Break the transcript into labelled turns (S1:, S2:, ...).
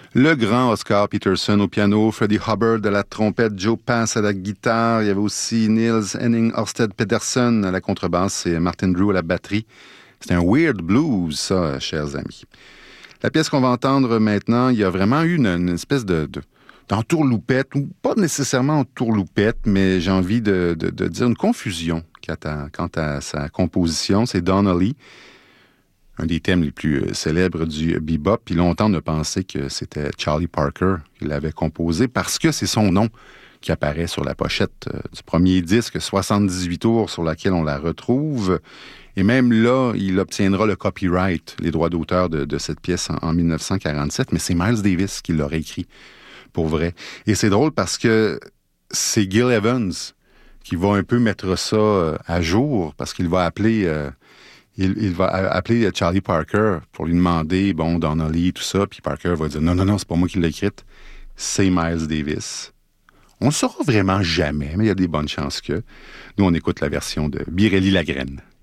S1: Le grand Oscar Peterson au piano, Freddie Hubbard à la trompette, Joe Pass à la guitare. Il y avait aussi Niels Henning Ørsted Pedersen à la contrebasse et Martin Drew à la batterie. C'est un weird blues, ça, chers amis. La pièce qu'on va entendre maintenant, il y a vraiment eu une espèce d'entourloupette, ou pas nécessairement entourloupette, mais j'ai envie de dire une confusion quant à sa composition. C'est Donnelly, un des thèmes les plus célèbres du bebop. Puis longtemps, on a pensé que c'était Charlie Parker qui l'avait composé parce que c'est son nom qui apparaît sur la pochette du premier disque, 78 tours, sur laquelle on la retrouve. Et même là, il obtiendra le copyright, les droits d'auteur de cette pièce en 1947, mais c'est Miles Davis qui l'aurait écrit, pour vrai. Et c'est drôle parce que c'est Gil Evans qui va un peu mettre ça à jour, parce qu'il va appeler... Il va appeler Charlie Parker pour lui demander, Donnelly, tout ça, puis Parker va dire, non, c'est pas moi qui l'ai écrite, c'est Miles Davis. On ne saura vraiment jamais, mais il y a des bonnes chances que. Nous, on écoute la version de Birelli Lagraine.